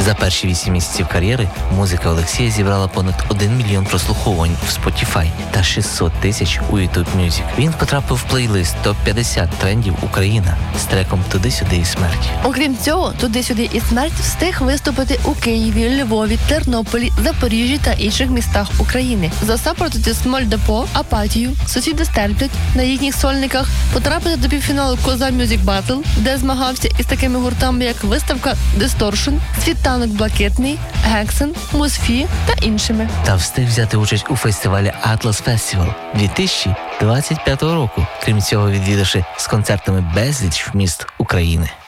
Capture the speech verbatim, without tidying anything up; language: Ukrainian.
За перші вісім місяців кар'єри музика Олексія зібрала понад один мільйон прослуховувань в Spotify та шістсот тисяч у YouTube Music. Він потрапив в плейлист топ п'ятдесят трендів Україна з треком «Туди-сюди і смерть». Окрім цього, «Туди-сюди і смерть» встиг виступити у Києві, Львові, Тернополі, Запоріжжі та інших містах України. За саппортити Смольдепо, Апатію, Сусіди стерплять на їхніх сольниках, потрапити до півфіналу Коза Music Battle, де змагався із такими гуртами, як Виставка Distortion, Світанок Блакитний, Гексен, Мосфі та іншими. Та встиг взяти участь у фестивалі Atlas Festival дві тисячі двадцять п'ятого року, крім цього відвідавши з концертами безліч міст України.